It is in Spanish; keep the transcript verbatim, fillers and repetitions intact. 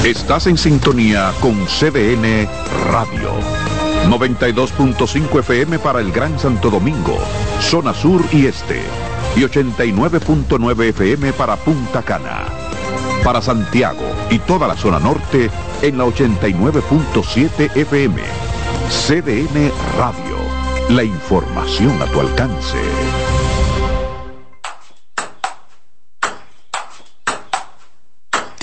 Estás en sintonía con C D N Radio. noventa y dos punto cinco F M para el Gran Santo Domingo, zona sur y este. Y ochenta y nueve punto nueve F M para Punta Cana. Para Santiago y toda la zona norte en la ochenta y nueve punto siete F M. C D N Radio. La información a tu alcance.